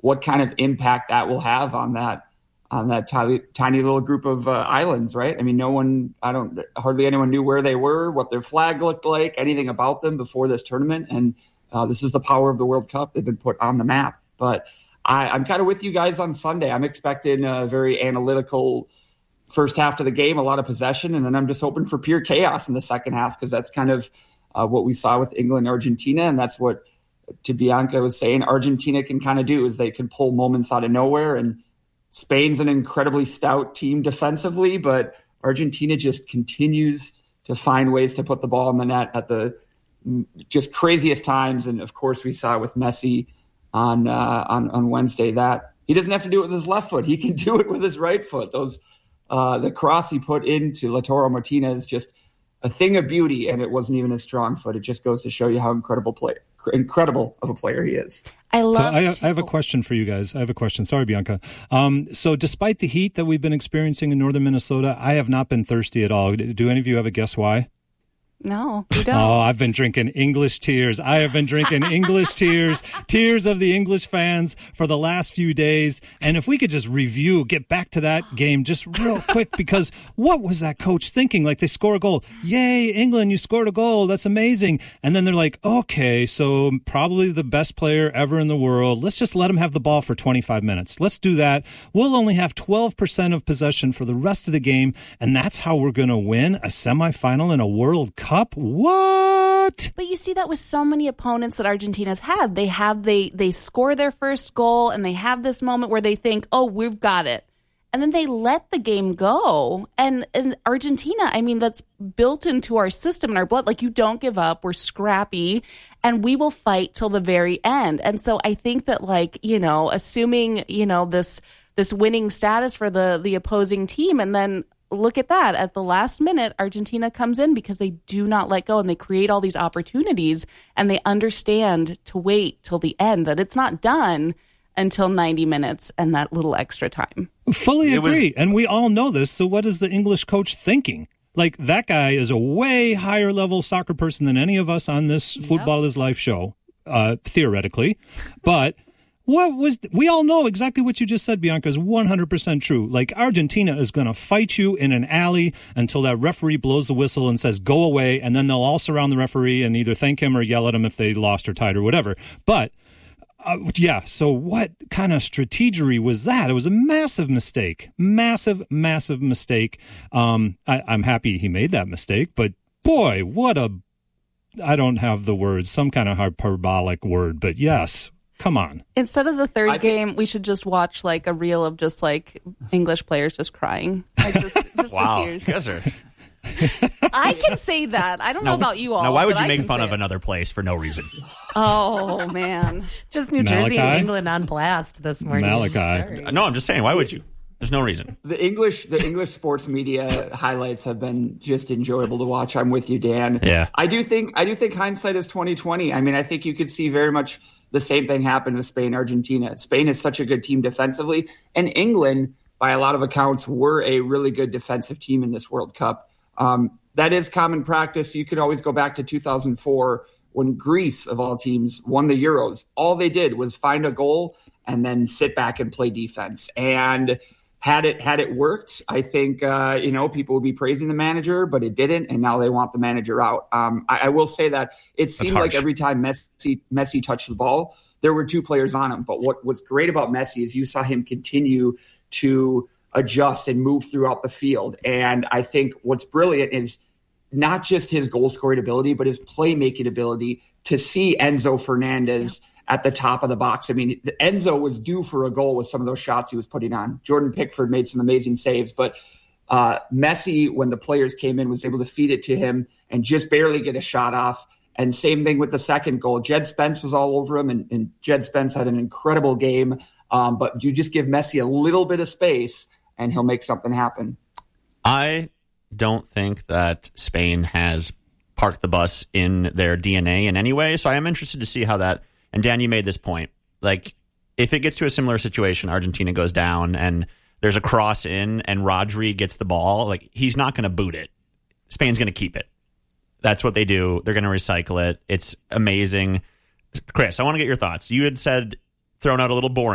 what kind of impact that will have on that tiny little group of islands, right? I mean, hardly anyone knew where they were, what their flag looked like, anything about them before this tournament. And this is the power of the World Cup. They've been put on the map. But I'm kind of with you guys on Sunday. I'm expecting a very analytical first half to the game, a lot of possession, and then I'm just hoping for pure chaos in the second half, because that's kind of what we saw with England, Argentina, and that's what, to Bianca was saying, Argentina can kind of do, is they can pull moments out of nowhere. And Spain's an incredibly stout team defensively, but Argentina just continues to find ways to put the ball in the net at the just craziest times. And of course, we saw with Messi on Wednesday that he doesn't have to do it with his left foot; he can do it with his right foot. The cross he put into Lautaro Martinez, just a thing of beauty, and it wasn't even his strong foot. It just goes to show you how incredible of a player he is. I have a question for you guys. I have a question. Sorry, Bianca. So despite the heat that we've been experiencing in northern Minnesota, I have not been thirsty at all. Do any of you have a guess why? No, we don't. Oh, I've been drinking English tears. I have been drinking English tears of the English fans for the last few days. And if we could just get back to that game just real quick, because what was that coach thinking? Like, they score a goal. Yay, England, you scored a goal. That's amazing. And then they're like, okay, so probably the best player ever in the world. Let's just let him have the ball for 25 minutes. Let's do that. We'll only have 12% of possession for the rest of the game. And that's how we're going to win a semifinal in a World Cup. What? But you see that with so many opponents that Argentina's had. They score their first goal and they have this moment where they think, oh, we've got it. And then they let the game go. And Argentina, I mean, that's built into our system and our blood. Like, you don't give up. We're scrappy and we will fight till the very end. And so I think that, like, assuming, this winning status for the opposing team, and then look at that. At the last minute, Argentina comes in because they do not let go and they create all these opportunities, and they understand to wait till the end, that it's not done until 90 minutes and that little extra time. Fully agree. And we all know this. So what is the English coach thinking? Like, that guy is a way higher level soccer person than any of us on this Football is Life show, theoretically. But we all know exactly what you just said, Bianca, is 100% true. Like, Argentina is going to fight you in an alley until that referee blows the whistle and says, go away. And then they'll all surround the referee and either thank him or yell at him if they lost or tied or whatever. But so what kind of strategery was that? It was a massive mistake. Massive mistake. I'm happy he made that mistake, but boy, I don't have the words, some kind of hyperbolic word, but yes. Come on. Instead of the third game, we should just watch like a reel of just like English players just crying. Like just wow. The tears. You guys are... I can say that. I don't know about you all. Now, why would you make fun of another place for no reason? Oh, man. Just New Jersey and England on blast this morning. Malachi. No, I'm just saying, why would you? There's no reason. The English sports media highlights have been just enjoyable to watch. I'm with you, Dan. Yeah. I do think hindsight is 20/20. I mean, I think you could see very much the same thing happen with Spain, Argentina. Spain is such a good team defensively, and England, by a lot of accounts, were a really good defensive team in this World Cup. That is common practice. You could always go back to 2004 when Greece, of all teams, won the Euros. All they did was find a goal and then sit back and play defense. And had it worked, I think people would be praising the manager, but it didn't, and now they want the manager out. I will say that it seemed like every time Messi touched the ball, there were two players on him. But what was great about Messi is you saw him continue to adjust and move throughout the field. And I think what's brilliant is not just his goal scoring ability, but his playmaking ability to see Enzo Fernandez at the top of the box. I mean, Enzo was due for a goal with some of those shots he was putting on. Jordan Pickford made some amazing saves, but Messi, when the players came in, was able to feed it to him and just barely get a shot off. And same thing with the second goal. Jed Spence was all over him, and Jed Spence had an incredible game. But you just give Messi a little bit of space, and he'll make something happen. I don't think that Spain has parked the bus in their DNA in any way, so I am interested to see how that... And Dan, you made this point. Like, if it gets to a similar situation, Argentina goes down and there's a cross in and Rodri gets the ball, like, he's not going to boot it. Spain's going to keep it. That's what they do. They're going to recycle it. It's amazing. Chris, I want to get your thoughts. You had said, thrown out a little boring.